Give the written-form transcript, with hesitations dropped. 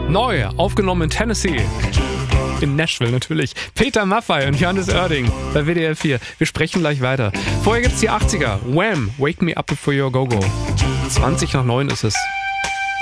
Neu, aufgenommen in Tennessee. In Nashville natürlich. Peter Maffay und Johannes Oerding bei WDR 4. Wir sprechen gleich weiter. Vorher gibt's die 80er. Wham! Wake Me Up Before You Go Go. 20 nach 9 ist es.